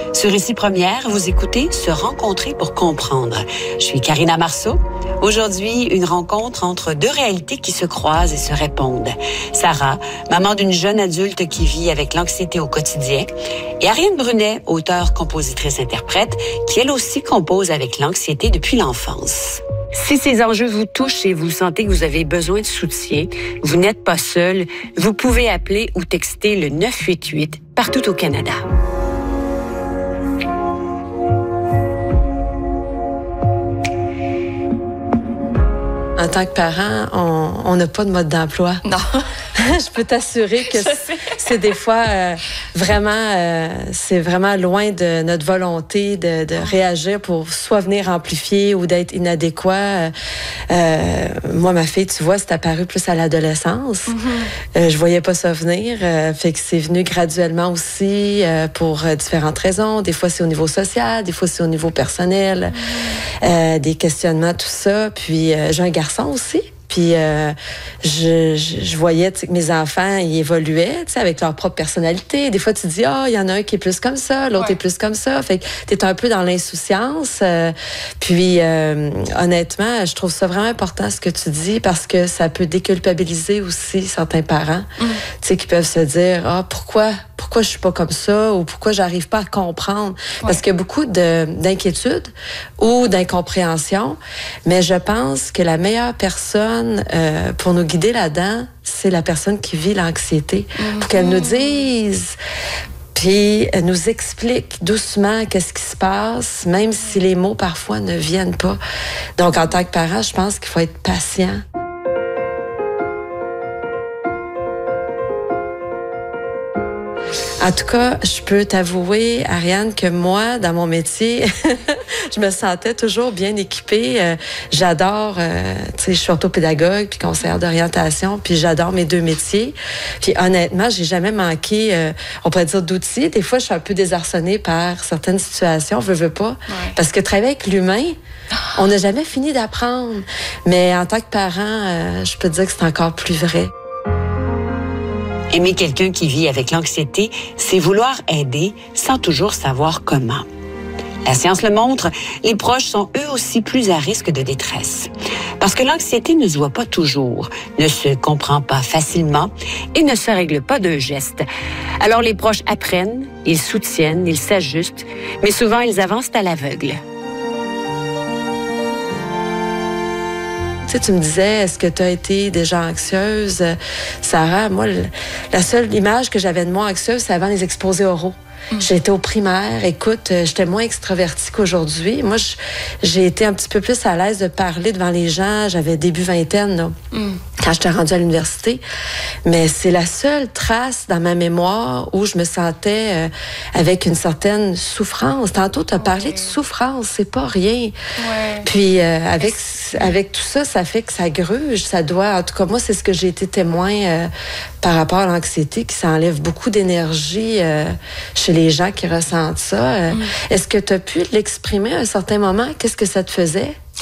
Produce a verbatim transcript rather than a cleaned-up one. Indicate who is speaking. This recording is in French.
Speaker 1: Sur Ici Première, vous écoutez Se rencontrer pour comprendre. Je suis Karina Marceau. Aujourd'hui, une rencontre entre deux réalités qui se croisent et se répondent. Sarah, maman d'une jeune adulte qui vit avec l'anxiété au quotidien, et Ariane Brunet, auteure, compositrice, interprète, qui elle aussi compose avec l'anxiété depuis l'enfance. Si ces enjeux vous touchent et vous sentez que vous avez besoin de soutien, vous n'êtes pas seul, vous pouvez appeler ou texter le neuf huit huit partout au Canada.
Speaker 2: En tant que parent, on n'a pas de mode d'emploi.
Speaker 3: Non.
Speaker 2: Je peux t'assurer que c'est des fois euh, vraiment, euh, c'est vraiment loin de notre volonté de, de réagir pour soit venir amplifier ou d'être inadéquat. Euh, moi, ma fille, tu vois, c'est apparu plus à l'adolescence. Mm-hmm. Euh, je voyais pas ça venir. Euh, fait que c'est venu graduellement aussi euh, pour euh, différentes raisons. Des fois, c'est au niveau social, des fois, c'est au niveau personnel. Mm-hmm. Euh, des questionnements, tout ça. Puis, euh, j'ai un garçon aussi. Puis euh, je, je, je voyais que mes enfants, ils évoluaient avec leur propre personnalité. Des fois, tu te dis, ah, oh, il y en a un qui est plus comme ça, l'autre ouais. est plus comme ça. Fait que t'es un peu dans l'insouciance. Euh, puis euh, honnêtement, je trouve ça vraiment important ce que tu dis parce que ça peut déculpabiliser aussi certains parents, mm. tu sais, qui peuvent se dire, ah, pourquoi, pourquoi je suis pas comme ça ou pourquoi j'arrive pas à comprendre. Ouais. Parce qu'il y a beaucoup de, d'inquiétude ou d'incompréhension. Mais je pense que la meilleure personne Euh, pour nous guider là-dedans, c'est la personne qui vit l'anxiété. Mm-hmm. Pour qu'elle nous dise, puis elle nous explique doucement qu'est-ce qui se passe, même si les mots parfois ne viennent pas. Donc, en tant que parent, je pense qu'il faut être patient. En tout cas, je peux t'avouer, Ariane, que moi, dans mon métier, je me sentais toujours bien équipée. Euh, j'adore, euh, tu sais, je suis orthopédagogue puis conseillère d'orientation, puis j'adore mes deux métiers. Puis honnêtement, j'ai jamais manqué, euh, on pourrait dire, d'outils. Des fois, je suis un peu désarçonnée par certaines situations, veux, veux pas. Ouais. Parce que travailler avec l'humain, on n'a jamais fini d'apprendre. Mais en tant que parent, euh, je peux te dire que c'est encore plus vrai.
Speaker 1: Aimer quelqu'un qui vit avec l'anxiété, c'est vouloir aider sans toujours savoir comment. La science le montre, les proches sont eux aussi plus à risque de détresse. Parce que l'anxiété ne se voit pas toujours, ne se comprend pas facilement et ne se règle pas d'un geste. Alors les proches apprennent, ils soutiennent, ils s'ajustent, mais souvent ils avancent à l'aveugle.
Speaker 2: Tu sais, tu me disais, est-ce que tu as été déjà anxieuse? Sarah, moi, la seule image que j'avais de moi anxieuse, c'est avant les exposés oraux. Mm. J'étais au primaire. Écoute, j'étais moins extravertie qu'aujourd'hui. Moi, j'ai été un petit peu plus à l'aise de parler devant les gens. J'avais début vingtaine, là, mm. quand j'étais rendue à l'université. Mais c'est la seule trace dans ma mémoire où je me sentais euh, avec une certaine souffrance. Tantôt, tu as parlé ouais. de souffrance. C'est pas rien. Ouais. Puis, euh, avec, avec tout ça, ça fait que ça gruge. Ça doit... En tout cas, moi, c'est ce que j'ai été témoin euh, par rapport à l'anxiété, qui s'enlève beaucoup d'énergie euh, chez les gens qui ressentent ça. Euh, mm. Est-ce que tu as pu l'exprimer à un certain moment? Qu'est-ce que ça te faisait?